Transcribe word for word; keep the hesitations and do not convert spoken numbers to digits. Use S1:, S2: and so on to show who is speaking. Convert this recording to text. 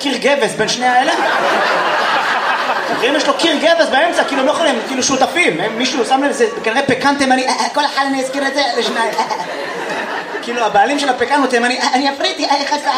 S1: קיר גבס בין שני האלה? אם יש לו קיר גבס באמצע, כאילו הם לא יכולים, כאילו שותפים, מישהו שם לב, זה כנראה פקן תימני, כל אחד אני אזכיר את זה לשניים. כאילו הבעלים של הפקן הוא תימני, אני אפריתי, חסה.